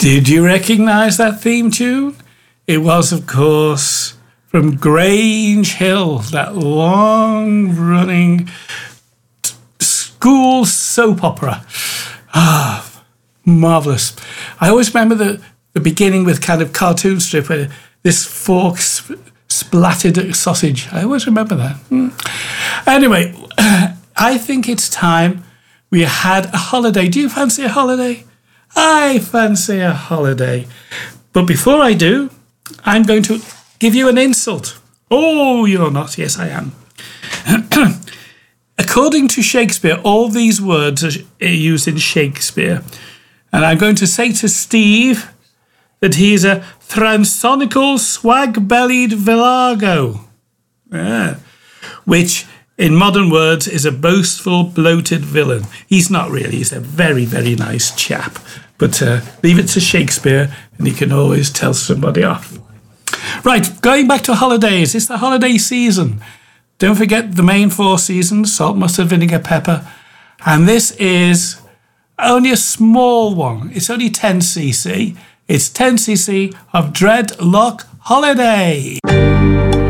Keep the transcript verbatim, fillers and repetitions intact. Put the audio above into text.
Did you recognise that theme tune? It was, of course, from Grange Hill, that long-running t- school soap opera. Ah, marvellous. I always remember the, the beginning with kind of cartoon strip where this fork sp- splattered sausage. I always remember that. Mm. Anyway, I think it's time we had a holiday. Do you fancy a holiday? I fancy a holiday. But before I do, I'm going to give you an insult. Oh, you're not. Yes, I am. According to Shakespeare, all these words are used in Shakespeare. And I'm going to say to Steve that he is a transonical, swag-bellied villago. Yeah. Which, in modern words, is a boastful, bloated villain. He's not really. He's a very, very nice chap. But uh, leave it to Shakespeare, and he can always tell somebody off. Right, going back to holidays. It's the holiday season. Don't forget the main four seasons, salt, mustard, vinegar, pepper. And this is only a small one. It's only ten c c. It's ten c c of Dreadlock Holiday.